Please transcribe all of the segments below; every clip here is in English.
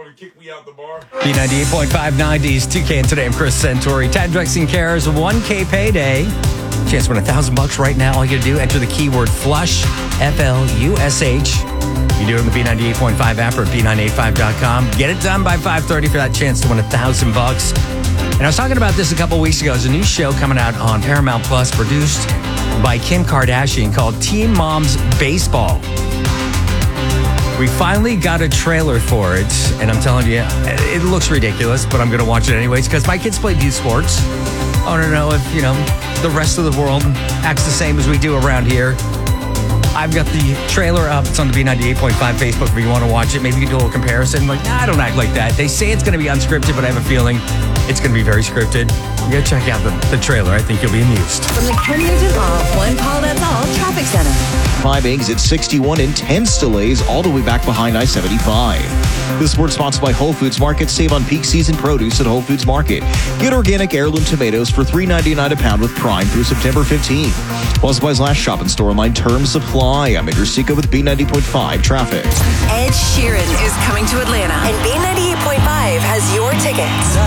want to kick me out the bar? B98.5 90s, 2K, and today I'm Chris Centauri. Tad Drexing Cares, 1K payday. Chance to win $1,000 right now. All you got to do, enter the keyword FLUSH, F-L-U-S-H. You do it on the B98.5 app or at B985.com. Get it done by 5:30 for that chance to win $1,000. And I was talking about this a couple weeks ago. There's a new show coming out on Paramount Plus produced by Kim Kardashian called Teen Moms Baseball. We finally got a trailer for it, and I'm telling you, it looks ridiculous, but I'm going to watch it anyways because my kids play youth sports. I want to know if, the rest of the world acts the same as we do around here. I've got the trailer up. It's on the B98.5 Facebook if you want to watch it. Maybe you can do a little comparison. I don't act like that. They say it's going to be unscripted, but I have a feeling it's going to be very scripted. You got to check out the trailer. I think you'll be amused. From the Kensington off One Paul That's All Traffic Center. 5 exit 61, intense delays all the way back behind I-75. This report sponsored by Whole Foods Market. Save on peak season produce at Whole Foods Market. Get organic heirloom tomatoes for $3.99 a pound with Prime through September 15th. While supplies last, shop in store online. Terms apply. I'm Andrew Seco with B90.5 Traffic. Ed Sheeran is coming to Atlanta, and B98.5 has your tickets.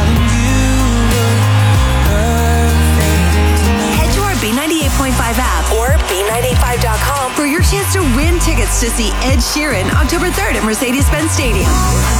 Head to our B98.5 app or B985.com for your chance to win tickets to see Ed Sheeran October 3rd at Mercedes-Benz Stadium.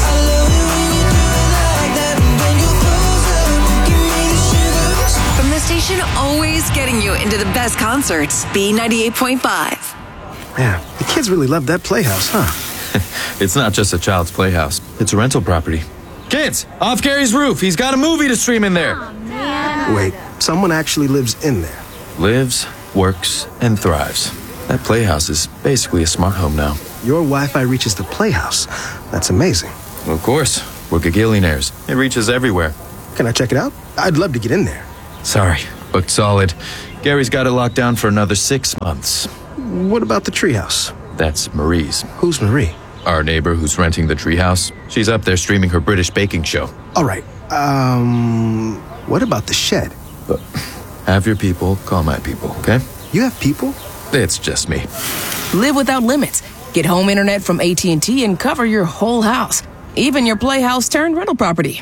From the station always getting you into the best concerts, B98.5. Man, the kids really love that playhouse, huh? It's not just a child's playhouse. It's a rental property. Kids, off Gary's roof. He's got a movie to stream in there. Oh, man. Wait, someone actually lives in there. Lives, works, and thrives. That playhouse is basically a smart home now. Your Wi-Fi reaches the playhouse. That's amazing. Well, of course. We're gagillionaires. It reaches everywhere. Can I check it out? I'd love to get in there. Sorry, booked solid. Gary's got it locked down for another 6 months. What about the treehouse? That's Marie's. Who's Marie? Our neighbor who's renting the treehouse. She's up there streaming her British baking show. All right. What about the shed? But have your people call my people, okay? You have people? It's just me. Live without limits. Get home internet from AT&T and cover your whole house, even your playhouse turned rental property.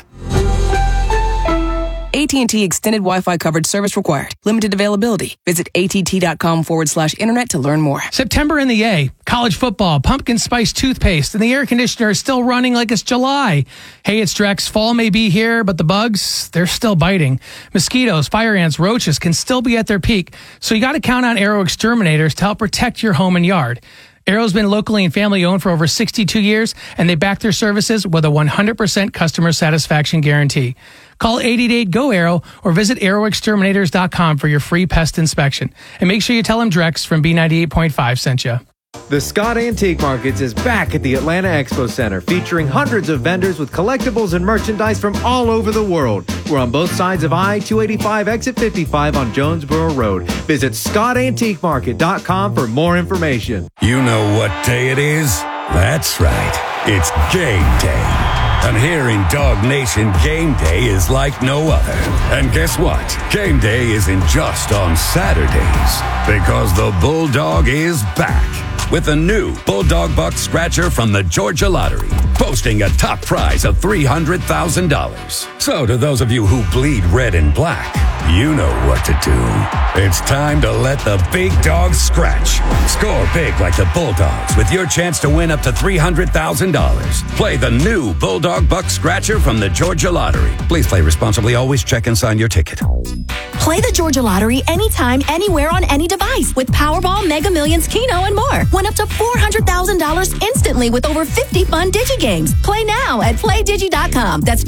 AT&T Extended Wi-Fi coverage service required. Limited availability. Visit att.com/internet to learn more. September in the A, college football, pumpkin spice toothpaste, and the air conditioner is still running like it's July. Hey, it's Drex. Fall may be here, but the bugs, they're still biting. Mosquitoes, fire ants, roaches can still be at their peak, so you got to count on Arrow Exterminators to help protect your home and yard. Arrow's been locally and family owned for over 62 years, and they back their services with a 100% customer satisfaction guarantee. Call 888-GO-ARROW or visit arrowexterminators.com for your free pest inspection. And make sure you tell them Drex from B98.5 sent you. The Scott Antique Markets is back at the Atlanta Expo Center, featuring hundreds of vendors with collectibles and merchandise from all over the world. We're on both sides of I-285 exit 55 on Jonesboro Road. Visit scottantiquemarket.com for more information. You know what day it is? That's right. It's game day. And here in Dog Nation, game day is like no other. And guess what? Game day isn't just on Saturdays, because the Bulldog is back with a new Bulldog Buck Scratcher from the Georgia Lottery, boasting a top prize of $300,000. So to those of you who bleed red and black, you know what to do. It's time to let the big dogs scratch. Score big like the Bulldogs with your chance to win up to $300,000. Play the new Bulldog Buck Scratcher from the Georgia Lottery. Please play responsibly. Always check and sign your ticket. Play the Georgia Lottery anytime, anywhere on any device with Powerball, Mega Millions, Keno, and more. Win up to $400,000 instantly with over 50 fun Digi games. Play now at PlayDigi.com. That's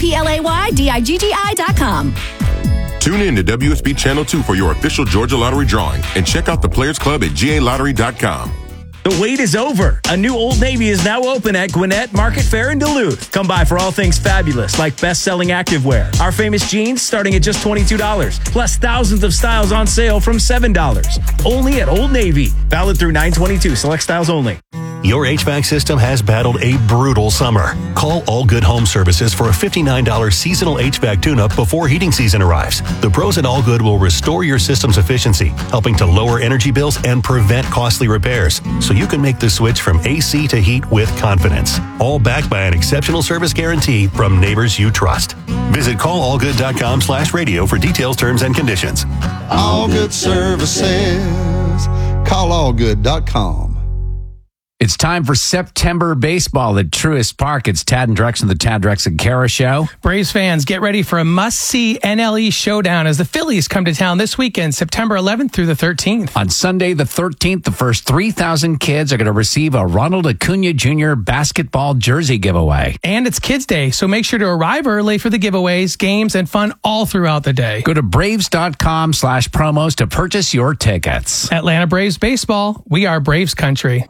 PlayDigi.com. Tune in to WSB Channel 2 for your official Georgia Lottery drawing and check out the Players Club at GALottery.com. The wait is over. A new Old Navy is now open at Gwinnett Market Fair in Duluth. Come by for all things fabulous, like best-selling activewear. Our famous jeans starting at just $22, plus thousands of styles on sale from $7. Only at Old Navy. Valid through 9/22. Select styles only. Your HVAC system has battled a brutal summer. Call All Good Home Services for a $59 seasonal HVAC tune-up before heating season arrives. The pros at All Good will restore your system's efficiency, helping to lower energy bills and prevent costly repairs, so you can make the switch from AC to heat with confidence. All backed by an exceptional service guarantee from neighbors you trust. Visit callallgood.com/radio for details, terms, and conditions. All Good Services. Callallgood.com. It's time for September baseball at Truist Park. It's Tad and Drex and the Tad, Drex and Kara Show. Braves fans, get ready for a must-see NLE showdown as the Phillies come to town this weekend, September 11th through the 13th. On Sunday the 13th, the first 3,000 kids are going to receive a Ronald Acuna Jr. basketball jersey giveaway. And it's Kids Day, so make sure to arrive early for the giveaways, games, and fun all throughout the day. Go to Braves.com/promos to purchase your tickets. Atlanta Braves baseball, we are Braves country.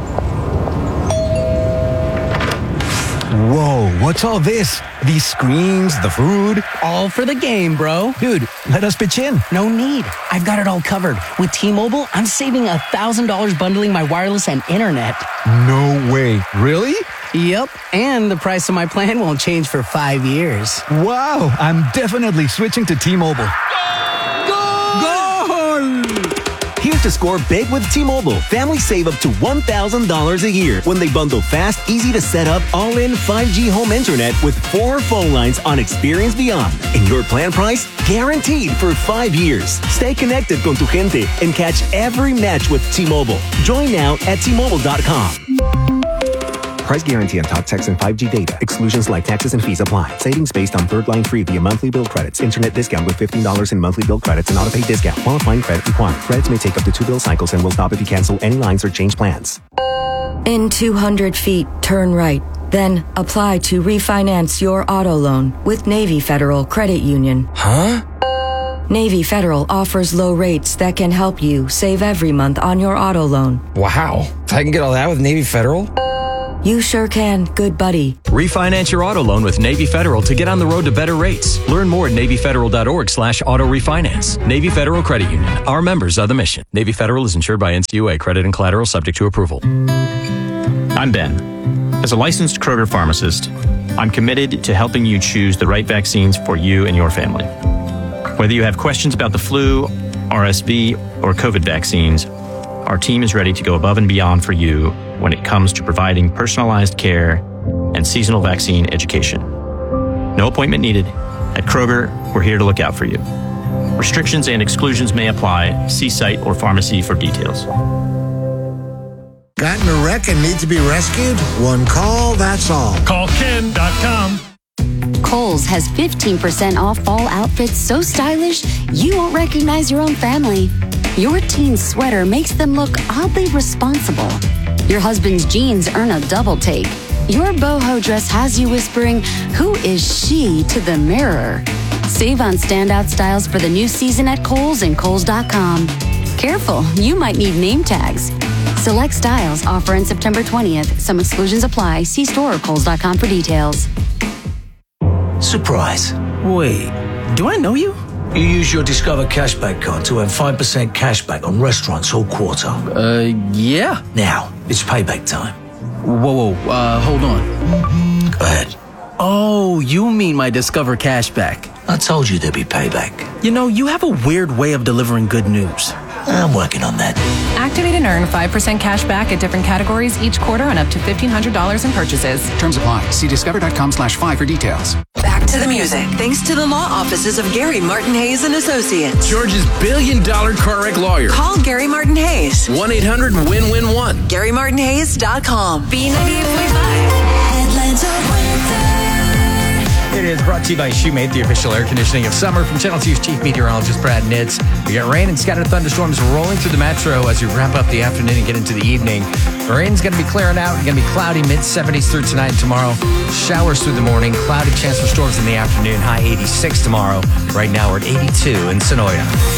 Whoa, what's all this? These screens, the food? All for the game, bro. Dude, let us pitch in. No need. I've got it all covered. With T-Mobile, I'm saving $1,000 bundling my wireless and internet. No way. Really? Yep, and the price of my plan won't change for 5 years. Wow, I'm definitely switching to T-Mobile. Here's to score big with T-Mobile. Families save up to $1,000 a year when they bundle fast, easy to set up, all-in 5G home internet with 4 phone lines on Experience Beyond. And your plan price? Guaranteed for 5 years. Stay connected con tu gente and catch every match with T-Mobile. Join now at T-Mobile.com. Price guarantee on top text and 5G data. Exclusions like taxes and fees apply. Savings based on third line free via monthly bill credits. Internet discount with $15 in monthly bill credits and auto-pay discount. Qualifying credit required. Credits may take up to 2 bill cycles and will stop if you cancel any lines or change plans. In 200 feet, turn right. Then apply to refinance your auto loan with Navy Federal Credit Union. Huh? Navy Federal offers low rates that can help you save every month on your auto loan. Wow. I can get all that with Navy Federal? You sure can, good buddy. Refinance your auto loan with Navy Federal to get on the road to better rates. Learn more at NavyFederal.org/auto refinance. Navy Federal Credit Union. Our members are the mission. Navy Federal is insured by NCUA. Credit and collateral subject to approval. I'm Ben. As a licensed Kroger pharmacist, I'm committed to helping you choose the right vaccines for you and your family. Whether you have questions about the flu, RSV, or COVID vaccines, our team is ready to go above and beyond for you when it comes to providing personalized care and seasonal vaccine education. No appointment needed. At Kroger, we're here to look out for you. Restrictions and exclusions may apply. See site or pharmacy for details. Got in a wreck and need to be rescued? One call, that's all. Call Ken.com. Kohl's has 15% off fall outfits so stylish you won't recognize your own family. Your teen's sweater makes them look oddly responsible. Your husband's jeans earn a double take. Your boho dress has you whispering, "Who is she?" to the mirror. Save on standout styles for the new season at Kohl's and Kohl's.com. Careful, you might need name tags. Select styles offer in September 20th. Some exclusions apply. See store or Kohl's.com for details. Surprise. Wait, do I know you? You use your Discover Cashback card to earn 5% cashback on restaurants all quarter. Yeah. Now, it's payback time. Whoa, hold on. Go ahead. Oh, you mean my Discover Cashback. I told you there'd be payback. You know, you have a weird way of delivering good news. I'm working on that. Activate and earn 5% cash back at different categories each quarter on up to $1,500 in purchases. Terms apply. See discover.com/5 for details. Back to the music. Thanks to the law offices of Gary Martin Hayes and Associates. Georgia's billion-dollar car wreck lawyer. Call Gary Martin Hayes. 1-800-WIN-WIN-1. GaryMartinHayes.com. B98.5. Atlanta Winter. It is brought to you by Shoemate, the official air conditioning of summer. From Channel 2's chief meteorologist, Brad Nitz. We got rain and scattered thunderstorms rolling through the metro as we wrap up the afternoon and get into the evening. The rain's going to be clearing out. It's going to be cloudy, mid-70s through tonight and tomorrow. Showers through the morning. Cloudy, chance for storms in the afternoon. High 86 tomorrow. Right now we're at 82 in Sonoya.